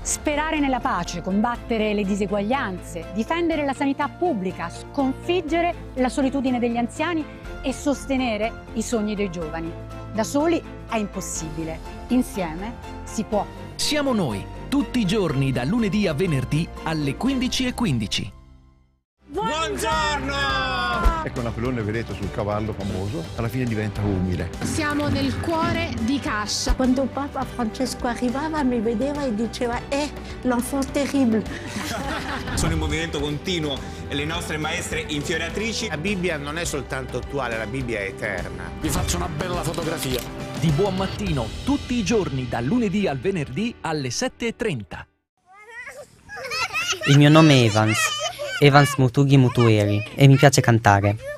Sperare nella pace, combattere le diseguaglianze, difendere la sanità pubblica, sconfiggere la solitudine degli anziani e sostenere i sogni dei giovani. Da soli è impossibile, insieme si può. Siamo noi, tutti i giorni da lunedì a venerdì alle 15:15. Buongiorno! Ecco Napoleone, vedete, sul cavallo famoso, alla fine diventa umile. Siamo nel cuore di Cascia. Quando Papa Francesco arrivava mi vedeva e diceva l'enfant terrible. Sono in movimento continuo le nostre maestre infioriatrici. La Bibbia non è soltanto attuale, la Bibbia è eterna. Vi faccio una bella fotografia. Di buon mattino, tutti i giorni dal lunedì al venerdì alle 7:30. Il mio nome è Evans Mutughi Mutueri e mi piace cantare.